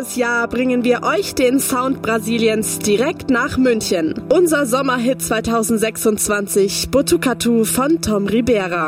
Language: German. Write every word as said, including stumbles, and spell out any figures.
jedes Jahr bringen wir euch den Sound Brasiliens direkt nach München. Unser Sommerhit zweitausendsechsundzwanzig, Botucatu von Tom Ribera.